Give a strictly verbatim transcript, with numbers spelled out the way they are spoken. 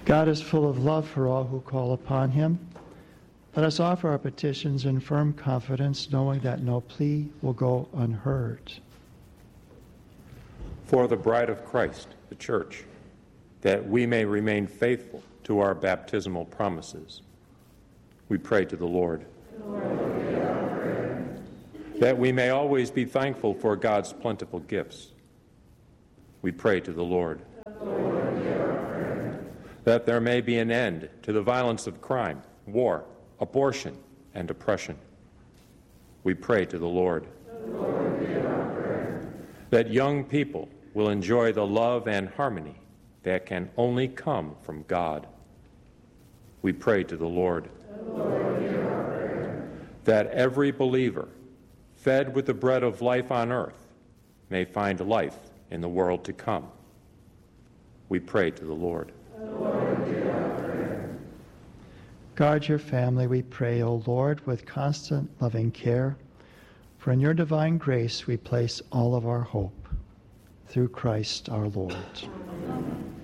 God is full of love for all who call upon him. Let us offer our petitions in firm confidence, knowing that no plea will go unheard. For the bride of Christ, the Church, that we may remain faithful to our baptismal promises, we pray to the Lord. Lord, hear our prayer. That we may always be thankful for God's plentiful gifts, we pray to the Lord. Lord, hear our prayer. That there may be an end to the violence of crime, war, abortion, and oppression, we pray to the Lord. Lord, hear our prayer. That young people will enjoy the love and harmony that can only come from God, we pray to the Lord. Lord, hear our prayer. That every believer, fed with the bread of life on earth, may find life in the world to come, we pray to the Lord. Lord, hear our prayer. Guard your family, we pray, O Lord, with constant loving care. For in your divine grace we place all of our hope. Through Christ our Lord. Amen.